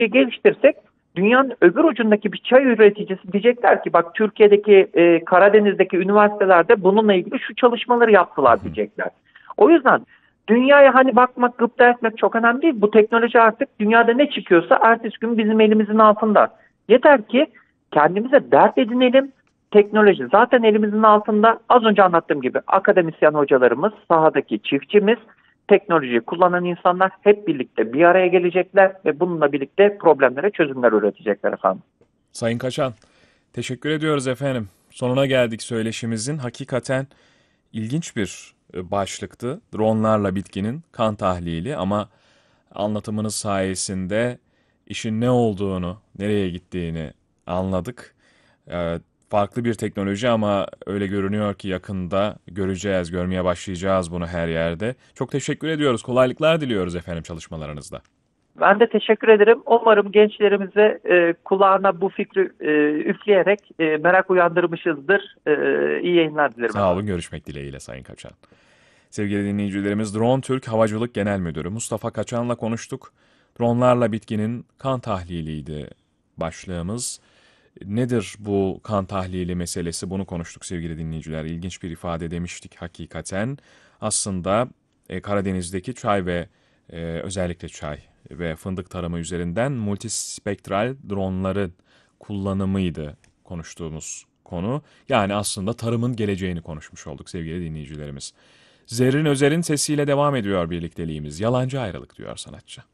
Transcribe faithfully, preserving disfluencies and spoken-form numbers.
geliştirsek dünyanın öbür ucundaki bir çay üreticisi diyecekler ki bak Türkiye'deki e, Karadeniz'deki üniversitelerde bununla ilgili şu çalışmaları yaptılar diyecekler. O yüzden dünyaya hani bakmak, gıpta etmek çok önemli değil. Bu teknoloji artık dünyada ne çıkıyorsa ertesi gün bizim elimizin altında. Yeter ki kendimize dert edinelim. Teknoloji zaten elimizin altında. Az önce anlattığım gibi akademisyen hocalarımız, sahadaki çiftçimiz, teknolojiyi kullanan insanlar hep birlikte bir araya gelecekler ve bununla birlikte problemlere çözümler üretecekler efendim. Sayın Kaçan, teşekkür ediyoruz efendim. Sonuna geldik söyleşimizin. Hakikaten ilginç bir e, başlıktı. Dronlarla bitkinin kan tahlili ama anlatımınız sayesinde işin ne olduğunu, nereye gittiğini anladık. Ee, farklı bir teknoloji ama öyle görünüyor ki yakında göreceğiz, görmeye başlayacağız bunu her yerde. Çok teşekkür ediyoruz. Kolaylıklar diliyoruz efendim çalışmalarınızda. Ben de teşekkür ederim. Umarım gençlerimize e, kulağına bu fikri e, üfleyerek e, merak uyandırmışızdır. E, iyi yayınlar dilerim Sağ efendim. olun, görüşmek dileğiyle Sayın Kaçan. Sevgili dinleyicilerimiz, Drone Türk Havacılık Genel Müdürü Mustafa Kaçan'la konuştuk. Dronlarla bitkinin kan tahliliydi başlığımız. Nedir bu kan tahlili meselesi? Bunu konuştuk sevgili dinleyiciler. İlginç bir ifade demiştik hakikaten. Aslında e, Karadeniz'deki çay ve e, özellikle çay ve fındık tarımı üzerinden multispektral dronların kullanımıydı konuştuğumuz konu. Yani aslında tarımın geleceğini konuşmuş olduk sevgili dinleyicilerimiz. Zerrin Özer'in sesiyle devam ediyor birlikteliğimiz. Yalancı ayrılık diyor sanatçı.